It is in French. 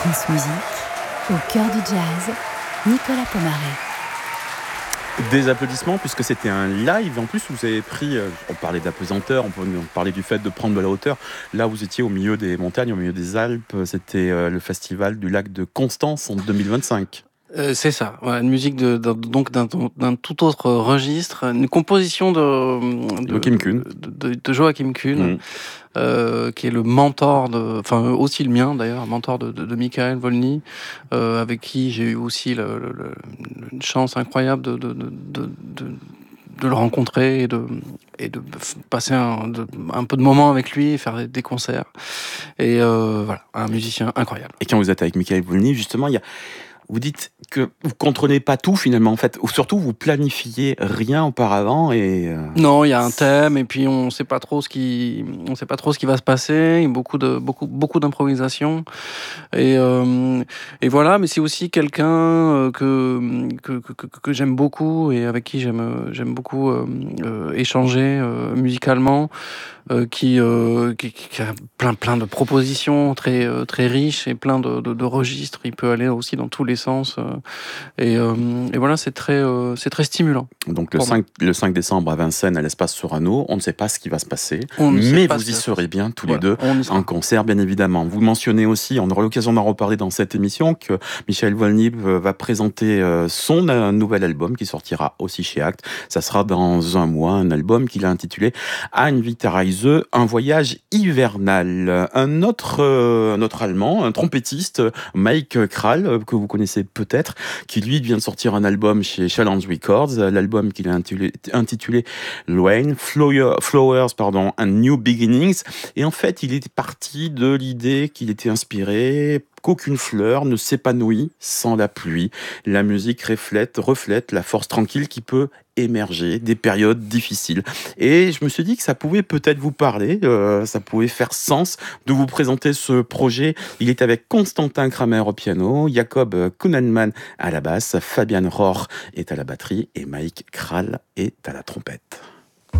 France Musique, au cœur du jazz, Nicolas Pomaré. Des applaudissements puisque c'était un live. En plus, vous avez pris, on parlait d'apesanteur, on peut parler du fait de prendre de la hauteur. Là, vous étiez au milieu des montagnes, au milieu des Alpes. C'était le festival du lac de Constance en 2025. C'est ça, ouais, une musique donc d'un tout autre registre, une composition de Joachim Kuhn. de Joachim Kuhn, qui est le mentor enfin aussi le mien d'ailleurs, mentor de Michael Volny, avec qui j'ai eu aussi une chance incroyable de le rencontrer et de passer un peu de moments avec lui et faire des concerts. Et voilà, un musicien incroyable. Et quand vous êtes avec Michael Volny, justement, vous dites que vous contrôlez pas tout finalement, en fait, ou surtout vous planifiez rien auparavant et Non, il y a un thème et puis on sait pas trop ce qui va se passer. Il y a beaucoup d'improvisation et voilà. Mais c'est aussi quelqu'un que j'aime beaucoup et avec qui j'aime beaucoup échanger musicalement. Qui a plein de propositions très riches et plein de registres. Il peut aller aussi dans tous les sens et voilà, c'est très stimulant. Donc le 5 décembre à Vincennes à l'espace Sorano, on ne sait pas ce qui va se passer, mais vous y serez bien tous les deux en concert bien évidemment. Vous mentionnez aussi, on aura l'occasion d'en reparler dans cette émission, que Michael Volny va présenter son nouvel album qui sortira aussi chez Actes. Ça sera dans un mois, un album qu'il a intitulé Ein Winterreise, un voyage hivernal. Un autre Allemand, un trompettiste, Mike Krall, que vous connaissez peut-être, qui lui vient de sortir un album chez Challenge Records, l'album qu'il a intitulé Lorraine, Flowers, and New Beginnings. Et en fait, il est parti de l'idée qu'il était inspiré qu'aucune fleur ne s'épanouit sans la pluie. La musique reflète la force tranquille qui peut émerger des périodes difficiles. Et je me suis dit que ça pouvait peut-être vous parler, ça pouvait faire sens de vous présenter ce projet. Il est avec Constantin Kramer au piano, Jakob Kuhnenmann à la basse, Fabian Rohr est à la batterie et Mike Krall est à la trompette.